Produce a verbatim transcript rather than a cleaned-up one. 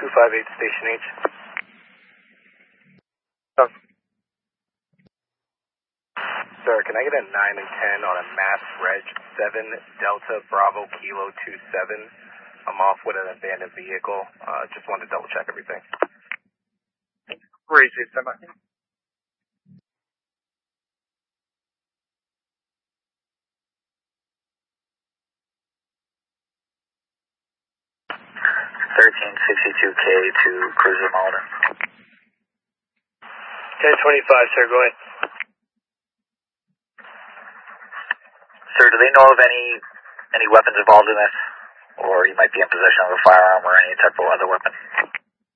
two five eight, Station H. Oh. Sir, can I get a nine and ten on a Mass Reg seven Delta Bravo Kilo two seven? I'm off with an abandoned vehicle. Uh, just wanted to double check everything. Where is it, Emma? thirteen sixty-two K to Cruiser Malden. ten twenty-five, sir, go ahead. Sir, do they know of any any weapons involved in this? Or you might be in possession of a firearm or any type of other weapon?